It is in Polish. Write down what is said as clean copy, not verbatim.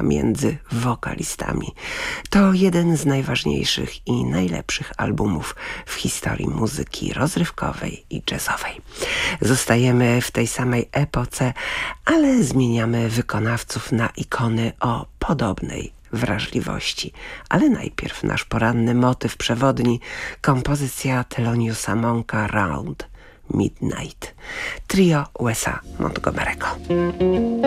między wokalistami. To jeden z najważniejszych i najlepszych albumów w historii muzyki rozrywkowej i jazzowej. Zostajemy w tej samej epoce, ale zmieniamy wykonawców na ikony o podobnej wrażliwości. Ale najpierw nasz poranny motyw przewodni, kompozycja Theloniousa Monka Round Midnight, trio Wesa Montgomery'ego.